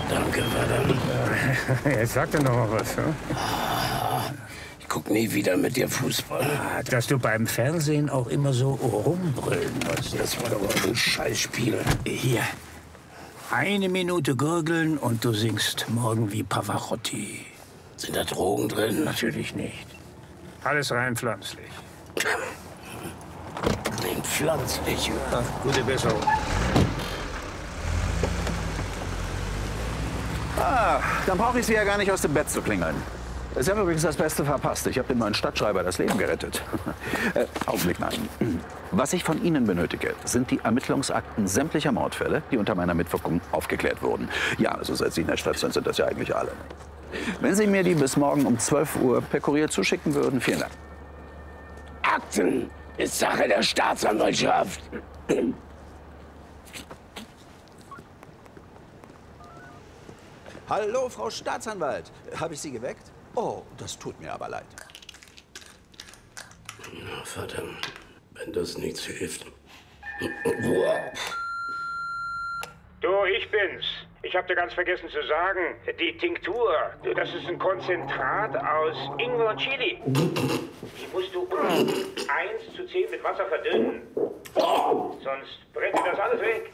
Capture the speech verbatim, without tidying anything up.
Danke, verdammt. Jetzt sag doch noch mal was, hm? Ich guck nie wieder mit dir Fußball. Ah, dass du beim Fernsehen auch immer so rumbrüllen musst. Das war doch auch ein Scheißspiel. Hier. Eine Minute gurgeln und du singst morgen wie Pavarotti. Sind da Drogen drin? Natürlich nicht. Alles rein pflanzlich. Rein pflanzlich. Ach, gute Besserung. Ah, dann brauche ich Sie ja gar nicht aus dem Bett zu klingeln. Sie haben übrigens das Beste verpasst. Ich habe dem neuen Stadtschreiber das Leben gerettet. äh, Augenblick, nein. Was ich von Ihnen benötige, sind die Ermittlungsakten sämtlicher Mordfälle, die unter meiner Mitwirkung aufgeklärt wurden. Ja, also seit Sie in der Stadt sind, sind das ja eigentlich alle. Wenn Sie mir die bis morgen um zwölf Uhr per Kurier zuschicken würden, vielen Dank. Akten ist Sache der Staatsanwaltschaft. Hallo, Frau Staatsanwalt. Habe ich Sie geweckt? Oh, das tut mir aber leid. Na, verdammt, wenn das nichts hilft. Du, ich bin's. Ich hab dir ganz vergessen zu sagen, die Tinktur, das ist ein Konzentrat aus Ingwer und Chili. Die musst du um eins zu zehn mit Wasser verdünnen. Sonst brennt dir das alles weg.